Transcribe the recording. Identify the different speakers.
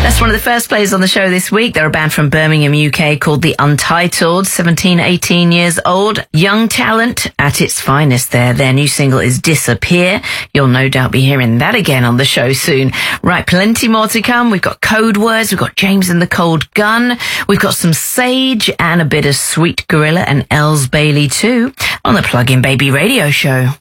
Speaker 1: That's one of the first players on the show this week. They're a band from Birmingham, UK called The Untitled, 17, 18 years old. Young talent at its finest there. Their new single is Disappear. You'll no doubt be hearing that again on the show soon. Right, plenty more to come. We've got Code Words, we've got James and the Cold Gun, we've got some Sage and a bit of Sweet Gorilla and Els Bailey too on the Plug-in Baby Radio Show.